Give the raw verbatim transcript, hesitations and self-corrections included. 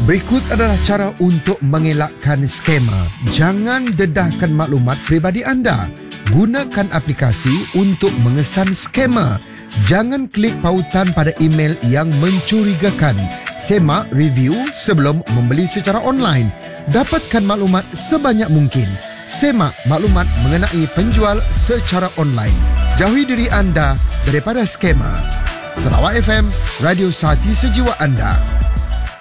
Berikut adalah cara untuk mengelakkan skema. Jangan dedahkan maklumat peribadi anda. Gunakan aplikasi untuk mengesan skema. Jangan klik pautan pada email yang mencurigakan. Semak review sebelum membeli secara online. Dapatkan maklumat sebanyak mungkin. Semak maklumat mengenai penjual secara online. Jauhi diri anda daripada skema. Sarawak F M, radio Sati Sejiwa anda.